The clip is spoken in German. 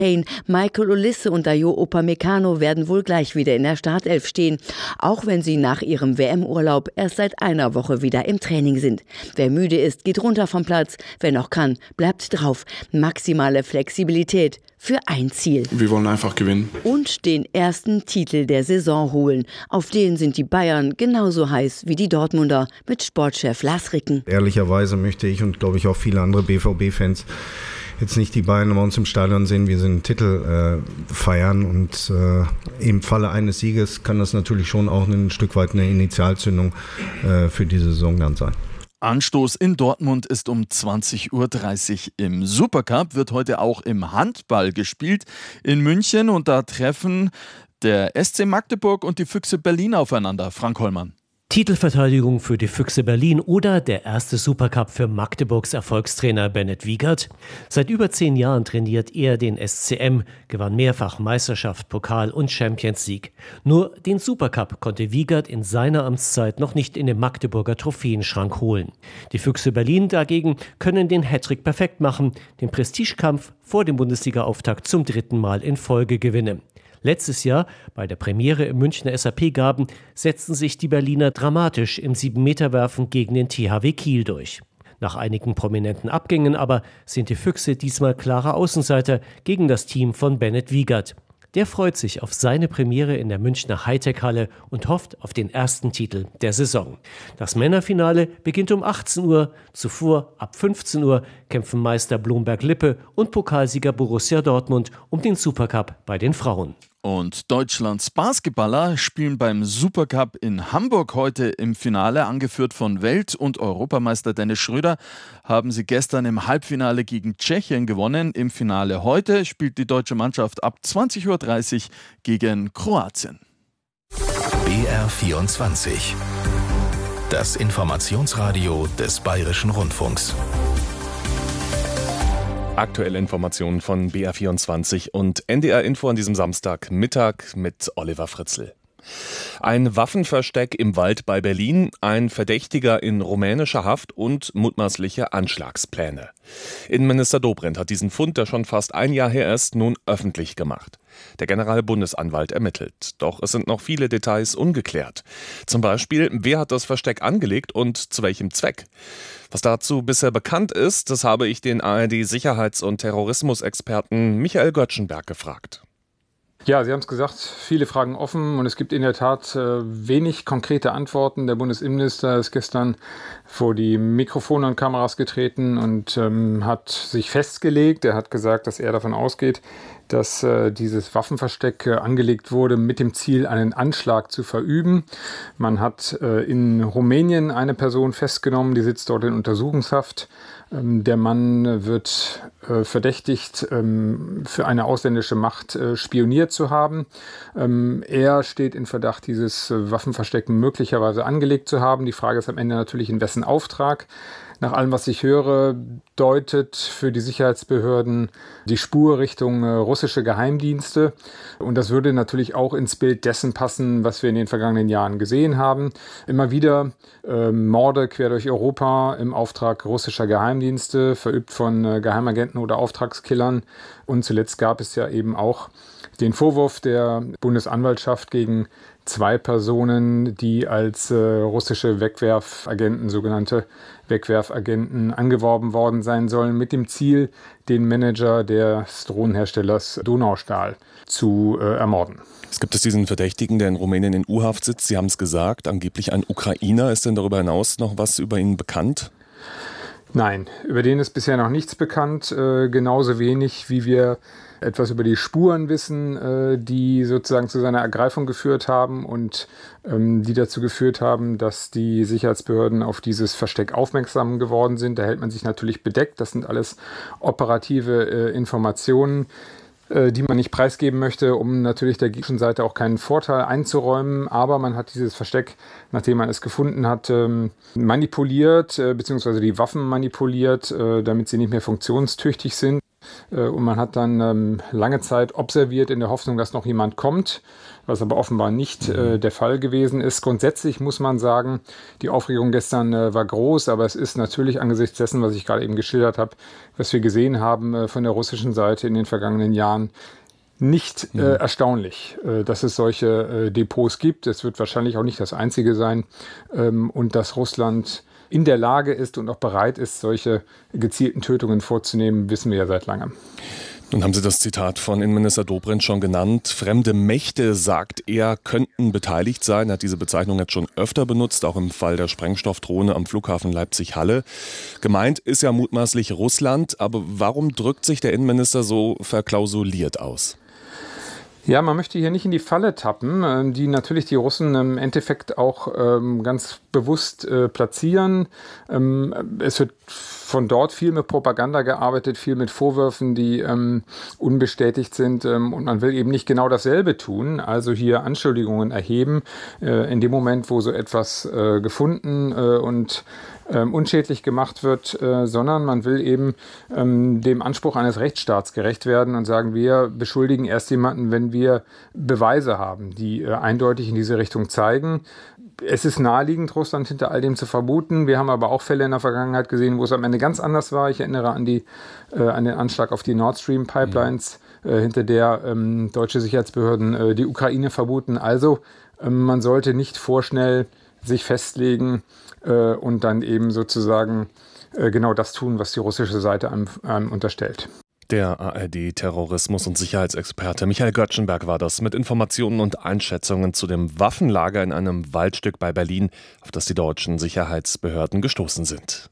Kane, Michael Olise und Dayo Upamecano werden wohl gleich wieder in der Startelf stehen, auch wenn sie nach ihrem WM-Urlaub erst seit einer Woche wieder im Training sind. Wer müde ist, geht runter vom Platz, wer noch kann, bleibt drauf. Maximale Flexibilität für ein Ziel. Wir wollen einfach gewinnen. Und den ersten Titel der Saison holen. Auf den sind die Bayern genauso heiß wie die Dortmunder mit Sportchef Lars Ricken. Ehrlicherweise möchte ich und glaube ich auch viele andere BVB-Fans jetzt nicht die Bayern bei uns im Stadion sehen, wie sie einen Titel feiern. Und im Falle eines Sieges kann das natürlich schon auch ein Stück weit eine Initialzündung für die Saison dann sein. Anstoß in Dortmund ist um 20:30 Uhr. Im Supercup wird heute auch im Handball gespielt in München und da treffen der SC Magdeburg und die Füchse Berlin aufeinander. Frank Hollmann. Titelverteidigung für die Füchse Berlin oder der erste Supercup für Magdeburgs Erfolgstrainer Bennett Wiegert? Seit über 10 Jahren trainiert er den SCM, gewann mehrfach Meisterschaft, Pokal und Champions League. Nur den Supercup konnte Wiegert in seiner Amtszeit noch nicht in den Magdeburger Trophäenschrank holen. Die Füchse Berlin dagegen können den Hattrick perfekt machen, den Prestigekampf vor dem Bundesliga-Auftakt zum 3. Mal in Folge gewinnen. Letztes Jahr, bei der Premiere im Münchner SAP-Garten, setzten sich die Berliner dramatisch im 7-Meter-Werfen gegen den THW Kiel durch. Nach einigen prominenten Abgängen aber sind die Füchse diesmal klare Außenseiter gegen das Team von Bennett Wiegert. Der freut sich auf seine Premiere in der Münchner Hightech-Halle und hofft auf den ersten Titel der Saison. Das Männerfinale beginnt um 18 Uhr. Zuvor, ab 15 Uhr, kämpfen Meister Blomberg-Lippe und Pokalsieger Borussia Dortmund um den Supercup bei den Frauen. Und Deutschlands Basketballer spielen beim Supercup in Hamburg heute im Finale. Angeführt von Welt- und Europameister Dennis Schröder haben sie gestern im Halbfinale gegen Tschechien gewonnen. Im Finale heute spielt die deutsche Mannschaft ab 20:30 Uhr gegen Kroatien. BR24. Das Informationsradio des Bayerischen Rundfunks. Aktuelle Informationen von BR24 und NDR Info an diesem Samstagmittag mit Oliver Fritzl. Ein Waffenversteck im Wald bei Berlin, ein Verdächtiger in rumänischer Haft und mutmaßliche Anschlagspläne. Innenminister Dobrindt hat diesen Fund, der schon fast ein Jahr her ist, nun öffentlich gemacht. Der Generalbundesanwalt ermittelt. Doch es sind noch viele Details ungeklärt. Zum Beispiel, wer hat das Versteck angelegt und zu welchem Zweck? Was dazu bisher bekannt ist, das habe ich den ARD-Sicherheits- und Terrorismusexperten Michael Göttschenberg gefragt. Ja, Sie haben es gesagt, viele Fragen offen und es gibt in der Tat wenig konkrete Antworten. Der Bundesinnenminister ist gestern vor die Mikrofone und Kameras getreten und hat sich festgelegt. Er hat gesagt, dass er davon ausgeht, dass dieses Waffenversteck angelegt wurde mit dem Ziel, einen Anschlag zu verüben. Man hat in Rumänien eine Person festgenommen, die sitzt dort in Untersuchungshaft. Der Mann wird verdächtigt, für eine ausländische Macht spioniert zu haben. Er steht in Verdacht, dieses Waffenversteck möglicherweise angelegt zu haben. Die Frage ist am Ende natürlich, in wessen Auftrag. Nach allem, was ich höre, deutet für die Sicherheitsbehörden die Spur Richtung russische Geheimdienste. Und das würde natürlich auch ins Bild dessen passen, was wir in den vergangenen Jahren gesehen haben. Immer wieder Morde quer durch Europa im Auftrag russischer Geheimdienste, verübt von Geheimagenten oder Auftragskillern. Und zuletzt gab es ja eben auch den Vorwurf der Bundesanwaltschaft gegen 2 Personen, die als russische Wegwerfagenten, sogenannte Wegwerfagenten, angeworben worden sein sollen, mit dem Ziel, den Manager des Drohnenherstellers Donaustahl zu ermorden. Es gibt diesen Verdächtigen, der in Rumänien in U-Haft sitzt. Sie haben es gesagt, angeblich ein Ukrainer. Ist denn darüber hinaus noch was über ihn bekannt? Nein, über den ist bisher noch nichts bekannt. Genauso wenig, wie wir etwas über die Spuren wissen, die sozusagen zu seiner Ergreifung geführt haben und die dazu geführt haben, dass die Sicherheitsbehörden auf dieses Versteck aufmerksam geworden sind. Da hält man sich natürlich bedeckt. Das sind alles operative Informationen, die man nicht preisgeben möchte, um natürlich der gegnerischen Seite auch keinen Vorteil einzuräumen. Aber man hat dieses Versteck, nachdem man es gefunden hat, manipuliert, beziehungsweise die Waffen manipuliert, damit sie nicht mehr funktionstüchtig sind. und man hat dann lange Zeit observiert in der Hoffnung, dass noch jemand kommt, was aber offenbar nicht der Fall gewesen ist. Grundsätzlich muss man sagen, die Aufregung gestern war groß, aber es ist natürlich angesichts dessen, was ich gerade eben geschildert habe, was wir gesehen haben von der russischen Seite in den vergangenen Jahren, nicht erstaunlich, dass es solche Depots gibt. Es wird wahrscheinlich auch nicht das einzige sein und dass Russland in der Lage ist und auch bereit ist, solche gezielten Tötungen vorzunehmen, wissen wir ja seit langem. Nun haben Sie das Zitat von Innenminister Dobrindt schon genannt. Fremde Mächte, sagt er, könnten beteiligt sein. Er hat diese Bezeichnung jetzt schon öfter benutzt, auch im Fall der Sprengstoffdrohne am Flughafen Leipzig-Halle. Gemeint ist ja mutmaßlich Russland, aber warum drückt sich der Innenminister so verklausuliert aus? Ja, man möchte hier nicht in die Falle tappen, die natürlich die Russen im Endeffekt auch ganz bewusst platzieren. Es wird von dort viel mit Propaganda gearbeitet, viel mit Vorwürfen, die unbestätigt sind. Und man will eben nicht genau dasselbe tun, also hier Anschuldigungen erheben. In dem Moment, wo so etwas gefunden und unschädlich gemacht wird, sondern man will eben dem Anspruch eines Rechtsstaats gerecht werden und sagen, wir beschuldigen erst jemanden, wenn wir Beweise haben, die eindeutig in diese Richtung zeigen. Es ist naheliegend, Russland hinter all dem zu vermuten. Wir haben aber auch Fälle in der Vergangenheit gesehen, wo es am Ende ganz anders war. Ich erinnere an den Anschlag auf die Nord Stream Pipelines, hinter der deutsche Sicherheitsbehörden die Ukraine vermuten. Also man sollte nicht vorschnell sich festlegen und dann eben sozusagen genau das tun, was die russische Seite einem unterstellt. Der ARD-Terrorismus- und Sicherheitsexperte Michael Göttschenberg war das mit Informationen und Einschätzungen zu dem Waffenlager in einem Waldstück bei Berlin, auf das die deutschen Sicherheitsbehörden gestoßen sind.